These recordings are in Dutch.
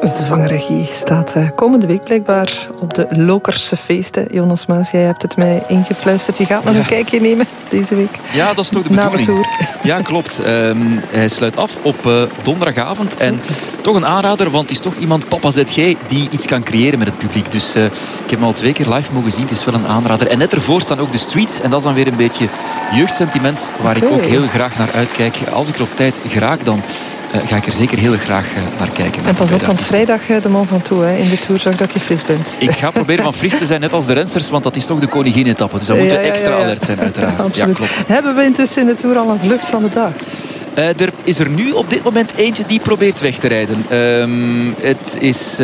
Zwangere Guy staat komende week blijkbaar op de Lokerse feesten. Jonas Maas, jij hebt het mij ingefluisterd. Je gaat nog een kijkje nemen deze week. Ja, dat is toch de bedoeling. Na de Tour. Ja, klopt. Hij sluit af op donderdagavond. En toch een aanrader, want het is toch iemand, Papa ZG, die iets kan creëren met het publiek. Dus ik heb hem al 2 keer live mogen zien. Het is wel een aanrader. En net ervoor staan ook de Streets. En dat is dan weer een beetje jeugdsentiment, waar ik ook heel graag naar uitkijk. Als ik er op tijd geraak, dan ga ik er zeker heel graag naar kijken. En pas op, want vrijdag de Mont Ventoux in de Tour, zorg dat je fris bent. Ik ga proberen van fris te zijn, net als de rensters, want dat is toch de koningin-etappe. Dus dan moeten we extra alert zijn, uiteraard. Absoluut. Ja, klopt. Hebben we intussen in de Tour al een vlucht van de dag? Er is er nu op dit moment eentje die probeert weg te rijden. Het is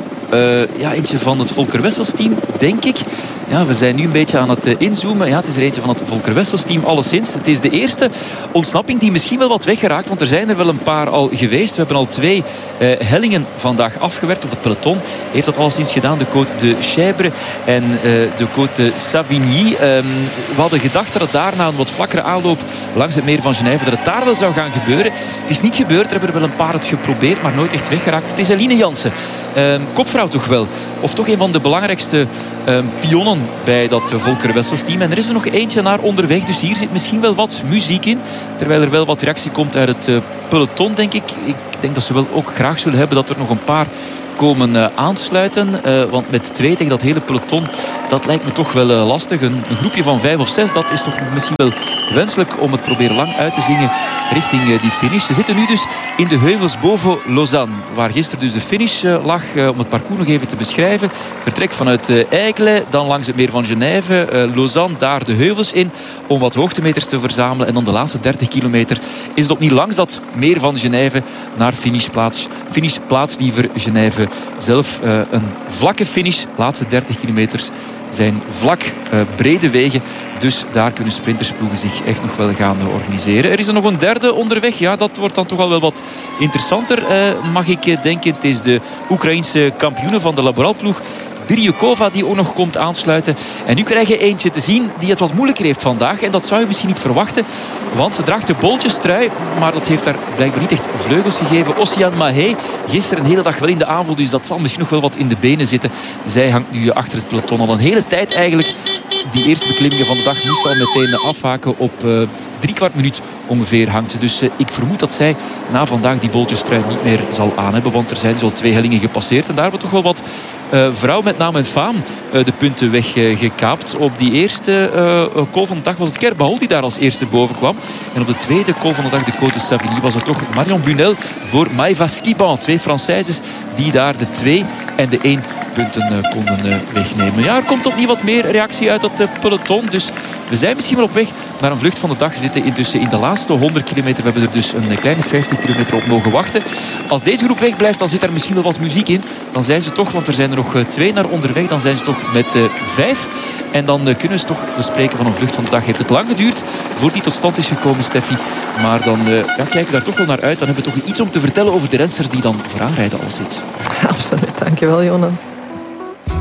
eentje van het Volker Wessels team, denk ik. Ja, we zijn nu een beetje aan het inzoomen. Ja, het is er eentje van het Volker Wessels team, alleszins. Het is de eerste ontsnapping die misschien wel wat weggeraakt, want er zijn er wel een paar al geweest. We hebben al 2 hellingen vandaag afgewerkt, of het peloton heeft dat alleszins gedaan. De Côte de Chèvre en de Côte de Savigny. We hadden gedacht dat het daarna een wat vlakkere aanloop langs het meer van Genève, dat het daar wel zou gaan gebeuren. Het is niet gebeurd, er hebben er wel een paar het geprobeerd, maar nooit echt weggeraakt. Het is Eline Jansen, kopvrouw toch wel, of toch een van de belangrijkste pionnen bij dat Volker Wessels team. En er is er nog eentje naar onderweg, dus hier zit misschien wel wat muziek in, terwijl er wel wat reactie komt uit het peloton, denk ik. Ik denk dat ze wel ook graag zullen hebben dat er nog een paar komen aansluiten, want met 2 tegen dat hele peloton, dat lijkt me toch wel lastig. Een groepje van 5 of 6, dat is toch misschien wel wenselijk om het proberen lang uit te zingen richting die finish. Ze zitten nu dus in de heuvels boven Lausanne, waar gisteren dus de finish lag. Om het parcours nog even te beschrijven. Vertrek vanuit Aigle, dan langs het meer van Genève, Lausanne, daar de heuvels in, om wat hoogtemeters te verzamelen. En dan de laatste 30 kilometer is het opnieuw langs dat meer van Genève naar finishplaats liever Genève zelf. Een vlakke finish, laatste 30 kilometers zijn vlak, brede wegen. Dus daar kunnen sprintersploegen zich echt nog wel gaan organiseren. Er is er nog een derde onderweg. Ja, dat wordt dan toch al wel wat interessanter, mag ik denken. Het is de Oekraïense kampioene van de Laboralploeg, Biryukova, die ook nog komt aansluiten. En nu krijg je eentje te zien die het wat moeilijker heeft vandaag. En dat zou je misschien niet verwachten, want ze draagt de boltjestrui, maar dat heeft haar blijkbaar niet echt vleugels gegeven. Ossian Mahé, gisteren een hele dag wel in de aanval, dus dat zal misschien nog wel wat in de benen zitten. Zij hangt nu achter het peloton al een hele tijd eigenlijk. Die eerste beklimmingen van de dag moest al meteen afhaken. Op 3/4 minuut ongeveer hangt ze. Dus ik vermoed dat zij na vandaag die boltjestrui niet meer zal aan hebben, want er zijn zo 2 hellingen gepasseerd. En daar hebben we toch wel wat vrouw met naam en faam de punten weggekaapt. Op die eerste call van de dag was het Kerbahol die daar als eerste boven kwam. En op de tweede call van de dag, de Côte de Savigny, was het toch Marion Bunel voor Maëva Skiban. 2 Françaises die daar de 2 en de 1 punten konden wegnemen. Ja, er komt opnieuw wat meer reactie uit dat peloton. Dus we zijn misschien wel op weg naar een vlucht van de dag. We zitten intussen in de laatste 100 kilometer. We hebben er dus een kleine 50 kilometer op mogen wachten. Als deze groep wegblijft, dan zit er misschien wel wat muziek in. Dan zijn ze toch, want er zijn er nog 2 naar onderweg. Dan zijn ze toch met 5. En dan kunnen ze toch spreken van een vlucht van de dag. Heeft het lang geduurd voor die tot stand is gekomen, Steffi. Maar dan kijken we daar toch wel naar uit. Dan hebben we toch iets om te vertellen over de rensters die dan vooraan rijden als iets. Absoluut, dankjewel Jonas.